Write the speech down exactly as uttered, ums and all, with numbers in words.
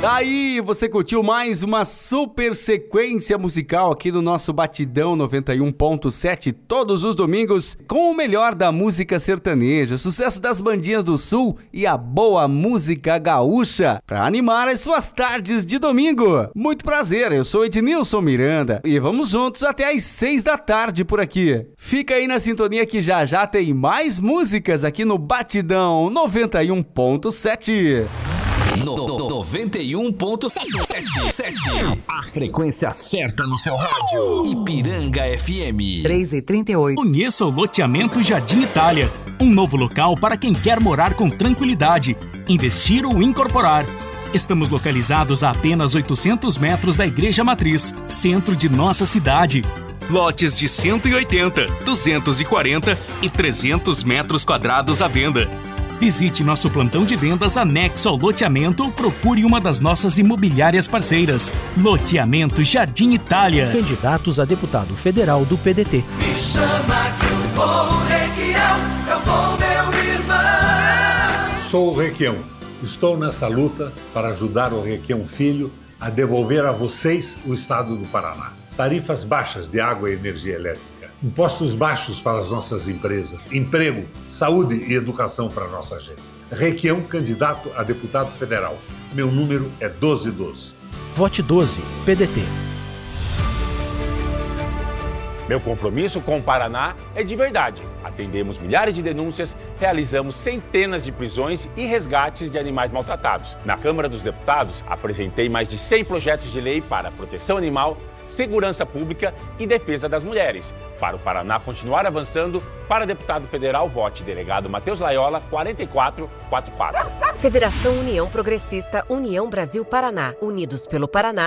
Aí, você curtiu mais uma super sequência musical aqui no nosso Batidão noventa e um ponto sete, todos os domingos, com o melhor da música sertaneja, sucesso das bandinhas do Sul e a boa música gaúcha, para animar as suas tardes de domingo. Muito prazer, eu sou Ednilson Miranda e vamos juntos até às seis da tarde por aqui. Fica aí na sintonia que já já tem mais músicas aqui no Batidão noventa e um ponto sete. No, no, noventa e um ponto sete. A frequência certa no seu rádio. Ipiranga F M. três e trinta e oito. Conheça o loteamento Jardim Itália. Um novo local para quem quer morar com tranquilidade, investir ou incorporar. Estamos localizados a apenas oitocentos metros da Igreja Matriz, centro de nossa cidade. Lotes de cento e oitenta, duzentos e quarenta e trezentos metros quadrados à venda. Visite nosso plantão de vendas anexo ao loteamento ou procure uma das nossas imobiliárias parceiras. Loteamento Jardim Itália. Candidatos a deputado federal do P D T. Me chama que eu vou, Requião, eu vou, meu irmão. Sou o Requião. Estou nessa luta para ajudar o Requião Filho a devolver a vocês o estado do Paraná. Tarifas baixas de água e energia elétrica. Impostos baixos para as nossas empresas, emprego, saúde e educação para a nossa gente. Requião, candidato a deputado federal. Meu número é doze doze. Vote doze, P D T. Meu compromisso com o Paraná é de verdade. Atendemos milhares de denúncias, realizamos centenas de prisões e resgates de animais maltratados. Na Câmara dos Deputados, apresentei mais de cem projetos de lei para proteção animal, segurança pública e defesa das mulheres. Para o Paraná continuar avançando, para deputado federal, vote delegado Matheus Laiola, quatro quatro quatro quatro. Federação União Progressista, União Brasil Paraná. Unidos pelo Paraná.